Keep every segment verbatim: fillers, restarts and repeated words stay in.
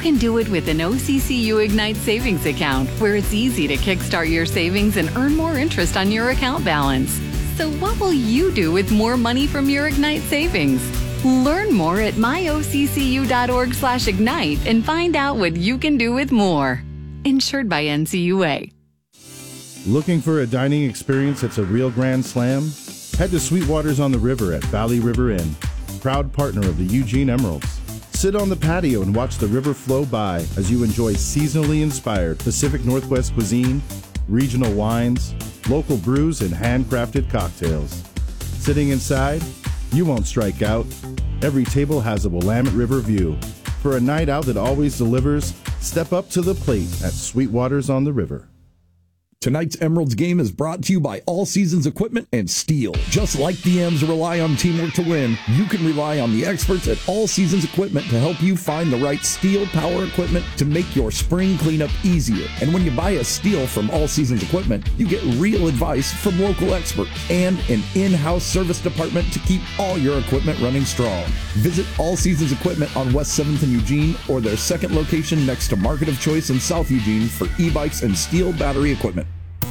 can do it with an O C C U Ignite savings account, where it's easy to kickstart your savings and earn more interest on your account balance. So what will you do with more money from your Ignite savings? Learn more at myoccu.org slash ignite and find out what you can do with more. Insured by N C U A. Looking for a dining experience that's a real grand slam? Head to Sweetwaters on the River at Valley River Inn, proud partner of the Eugene Emeralds. Sit on the patio and watch the river flow by as you enjoy seasonally inspired Pacific Northwest cuisine, regional wines, local brews, and handcrafted cocktails. Sitting inside, you won't strike out. Every table has a Willamette River view. For a night out that always delivers, step up to the plate at Sweetwaters on the River. Tonight's Emeralds game is brought to you by All Seasons Equipment and Steel. Just like the M's rely on teamwork to win, you can rely on the experts at All Seasons Equipment to help you find the right steel power equipment to make your spring cleanup easier. And when you buy a steel from All Seasons Equipment, you get real advice from local experts and an in-house service department to keep all your equipment running strong. Visit All Seasons Equipment on West seventh in Eugene or their second location next to Market of Choice in South Eugene for e-bikes and steel battery equipment.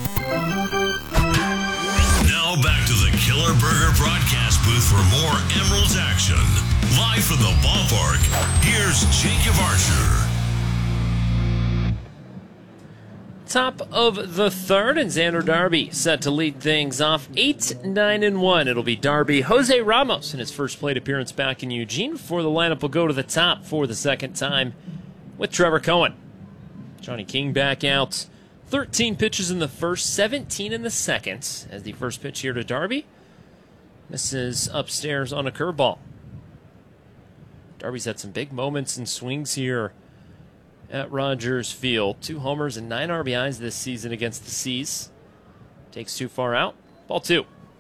Now back to the Killer Burger broadcast booth for more Emeralds action. Live from the ballpark, here's Jacob Archer. Top of the third, and Xander Darby set to lead things off eight nine and one. It'll be Darby. Jose Ramos in his first plate appearance back in Eugene before the lineup will go to the top for the second time with Trevor Cohen. Johnny King back out. thirteen pitches in the first, seventeen in the second, as the first pitch here to Darby misses upstairs on a curveball. Darby's had some big moments and swings here at Rogers Field. Two homers and nine R B Is this season against the C's. Takes too far out. Ball two.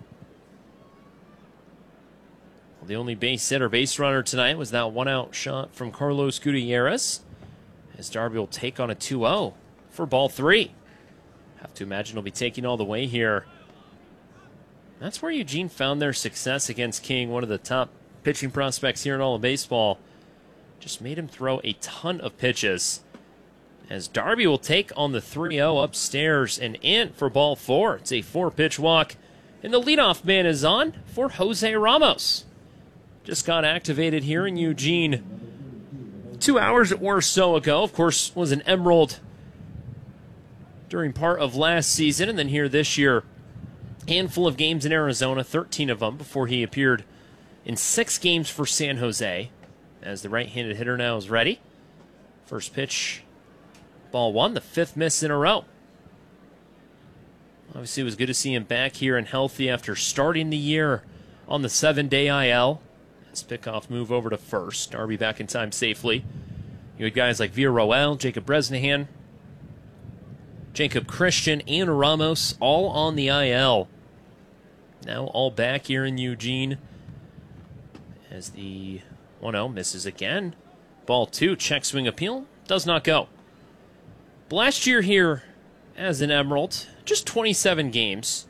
Well, the only base hit or base runner tonight was that one-out shot from Carlos Gutierrez, as Darby will take on a two oh. For ball three. Have to imagine he'll be taking all the way here. That's where Eugene found their success against King, one of the top pitching prospects here in all of baseball. Just made him throw a ton of pitches. As Darby will take on the three oh upstairs and in for ball four. It's a four-pitch walk. And the leadoff man is on for Jose Ramos. Just got activated here in Eugene two hours or so ago. Of course, was an Emerald during part of last season, and then here this year, handful of games in Arizona, thirteen of them, before he appeared in six games for San Jose, as the right-handed hitter now is ready. First pitch, ball one, the fifth miss in a row. Obviously, it was good to see him back here and healthy after starting the year on the seven-day I L. His pickoff move over to first. Darby back in time safely. You had guys like Villarroel, Jacob Bresnahan, Jacob Christian, and Ramos all on the I L. Now all back here in Eugene as the one oh misses again. Ball two, check swing appeal, does not go. Last year here as an Emerald, just twenty-seven games.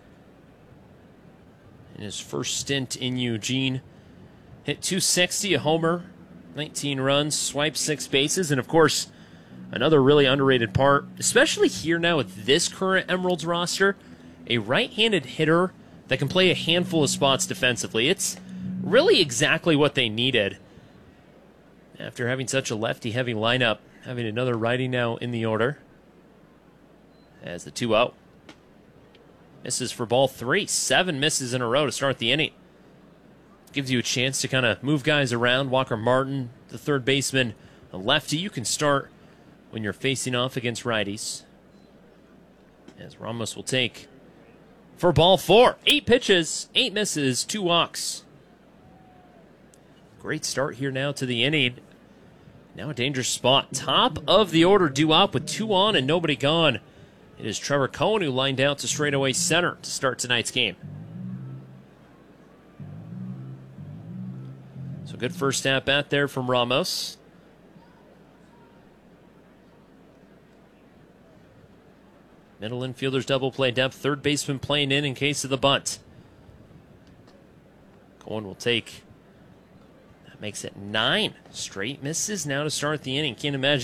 In his first stint in Eugene, hit two sixty, a homer, nineteen runs, swiped six bases, and of course, another really underrated part, especially here now with this current Emeralds roster, a right-handed hitter that can play a handful of spots defensively. It's really exactly what they needed. After having such a lefty-heavy lineup, having another righty now in the order. As the two oh. Misses for ball three. Seven misses in a row to start the inning. Gives you a chance to kind of move guys around. Walker Martin, the third baseman, a lefty. You can start when you're facing off against righties. As Ramos will take for ball four. Eight pitches, eight misses, two walks. Great start here now to the inning. Now a dangerous spot. Top of the order due up with two on and nobody gone. It is Trevor Cohen who lined out to straightaway center to start tonight's game. So good first at bat there from Ramos. Middle infielders double play depth. Third baseman playing in in case of the bunt. Cohen will take. That makes it nine straight misses now to start the inning. Can't imagine